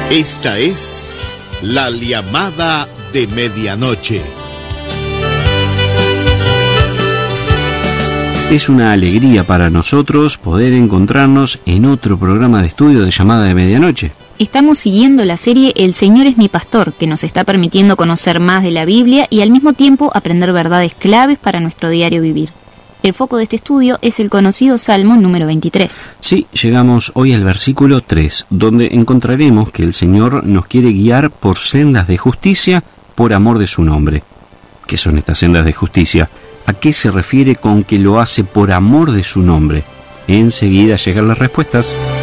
Esta es la llamada de medianoche. Es una alegría para nosotros poder encontrarnos en otro programa de estudio de Llamada de Medianoche. Estamos siguiendo la serie El Señor es mi pastor, que nos está permitiendo conocer más de la Biblia y al mismo tiempo aprender verdades claves para nuestro diario vivir. El foco de este estudio es el conocido Salmo número 23. Sí, llegamos hoy al versículo 3, donde encontraremos que el Señor nos quiere guiar por sendas de justicia por amor de su nombre. ¿Qué son estas sendas de justicia? ¿A qué se refiere con que lo hace por amor de su nombre? Enseguida llegan las respuestas.